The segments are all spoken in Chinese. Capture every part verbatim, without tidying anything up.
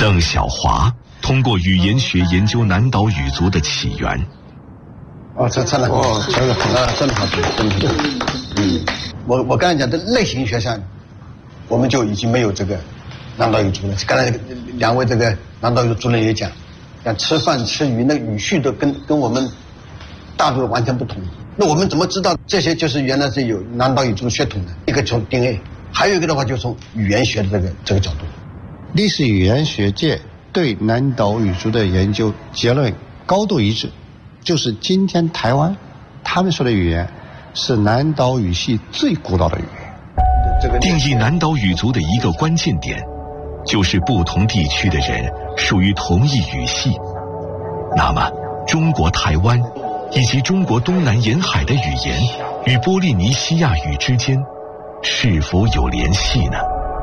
邓小华通过语言学研究南岛语族的起源。 哦，这真的哦，这个啊，真的好听，真的好听。嗯，我我刚才讲的类型学上，我们就已经没有这个南岛语族了。刚才两位这个南岛语族族人也讲，像吃饭吃鱼，那语序都跟跟我们大陆完全不同。那我们怎么知道这些就是原来是有南岛语族血统的？一个从 D N A， 还有一个的话就从语言学的这个这个角度。 历史语言学界对南岛语族的研究结论高度一致，就是今天台湾他们说的语言是南岛语系最古老的语言。 定义南岛语族的一个关键点，就是不同地区的人属于同一语系。那么，中国台湾以及中国东南沿海的语言与波利尼西亚语之间是否有联系呢？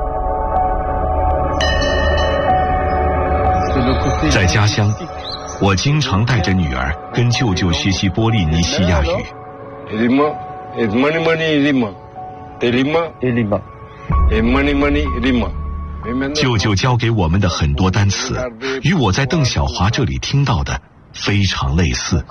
在家乡，我经常带着女儿跟舅舅学习波利尼西亚语。舅舅教给我们的很多单词，与我在邓小华这里听到的非常类似。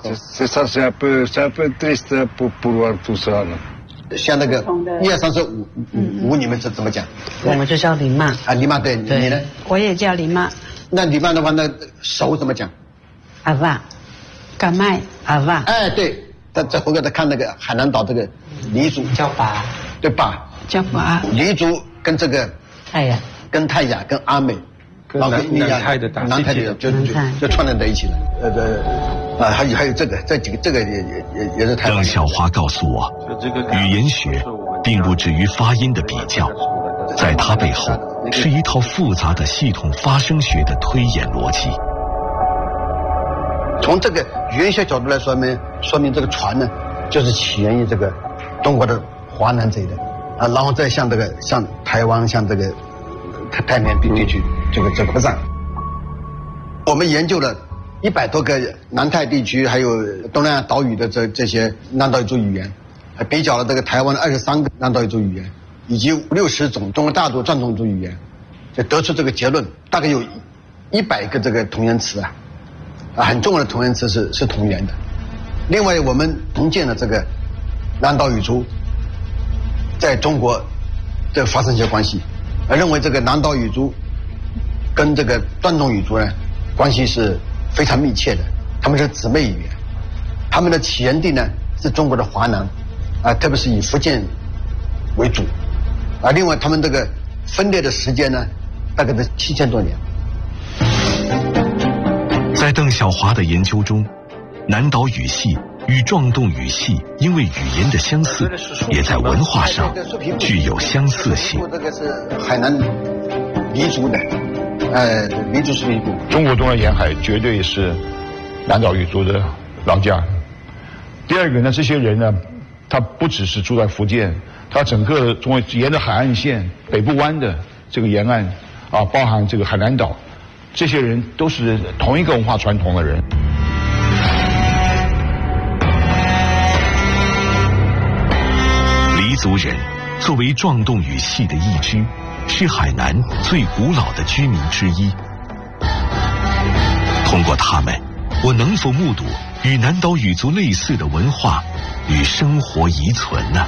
像那个一二三四五五五，你们是怎么讲？ 我们就叫林妈。 啊，林妈，对，你呢？ 我也叫林妈。 那林妈的话，那手怎么讲？ 阿爸，干麦阿爸。 哎，对，在在回头再看那个海南岛这个黎族叫爸， 对爸， 叫爸。 黎族跟这个泰雅， 跟泰雅跟阿美， 跟南南泰的南泰的就就就串联在一起了。呃呃啊，还有还有这个这几个这个也也也也是台湾。 邓小华告诉我，语言学并不止于发音的比较，在它背后是一套复杂的系统发声学的推演逻辑。 从这个语言学角度来说明，说明这个船呢，就是起源于这个中国的华南这一带啊，然后再向这个向台湾、向这个太太平洋地区这个这个扩散。我们研究了一百多个南太地区还有东南亚岛屿的这这些南岛语族语言，还比较了这个台湾的二十三个南岛语族语言，以及六十种中国大陆壮种族语言，就得出这个结论，大概有一百个这个同源词啊。啊，很重要的同源词是是同源的。另外，我们重建了这个南岛语族在中国的发生一些关系，而认为这个南岛语族跟这个壮种语族呢关系是非常密切的，他们是姊妹语言，他们的起源地呢是中国的华南，啊，特别是以福建为主，啊，另外他们这个分裂的时间呢大概是七千多年。 在邓小华的研究中，南岛语系与壮动语系因为语言的相似，也在文化上具有相似性。 这个是海南黎族的，呃，黎族是一部。 中国东南沿海绝对是南岛语族的老家。第二个呢，这些人呢，他不只是住在福建，他整个中国沿着海岸线北部湾的这个沿岸啊，包含这个海南岛。这些人都是同一个文化传统的人。 黎族人作为壮动语系的一支，是海南最古老的居民之一。通过他们，我能否目睹与南岛语族类似的文化与生活遗存呢？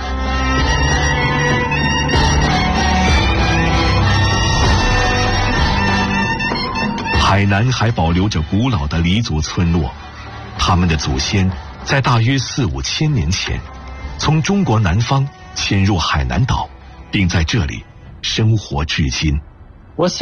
海南还保留着古老的黎族村落，他们的祖先在大约四五千年前，从中国南方迁入海南岛，并在这里生活至今。 我小